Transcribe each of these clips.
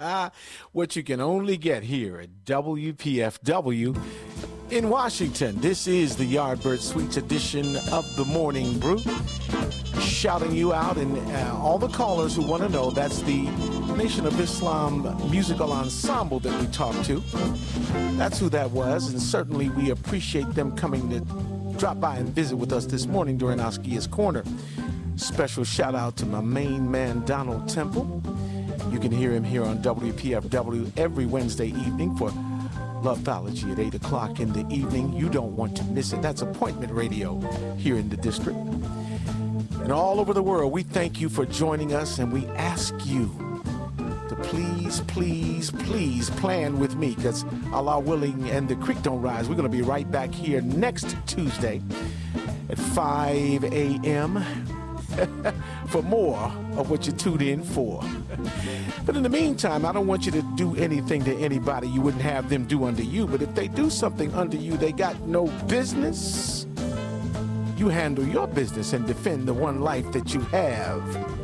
What you can only get here at WPFW in Washington. This is the Yardbird Suites edition of the Morning Brew. Shouting you out, and all the callers who want to know, that's the Nation of Islam musical ensemble that we talked to. That's who that was, and certainly we appreciate them coming to drop by and visit with us this morning during Askia's Corner. Special shout out to my main man, Donald Temple. You can hear him here on WPFW every Wednesday evening for Loveology at 8 o'clock in the evening. You don't want to miss it. That's appointment radio here in the district. And all over the world, we thank you for joining us, and we ask you to please, please, please plan with me, because Allah willing and the creek don't rise, we're going to be right back here next Tuesday at 5 a.m. for more of what you tuned in for. But in the meantime, I don't want you to do anything to anybody you wouldn't have them do unto you. But if they do something unto you they got no business, you handle your business and defend the one life that you have.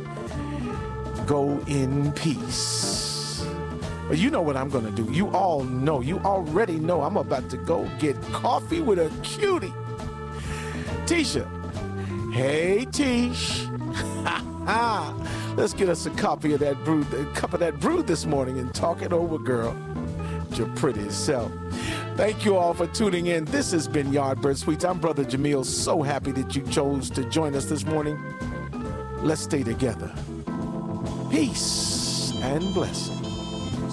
Go in peace. But you know what I'm going to do. You all know. You already know I'm about to go get coffee with a cutie. Tisha. Hey, Tish. Let's get us a copy of that brew, a cup of that brew this morning and talk it over, girl. Your pretty self. Thank you all for tuning in. This has been Yardbird Suites. I'm Brother Jamil. So happy that you chose to join us this morning. Let's stay together. Peace and blessings.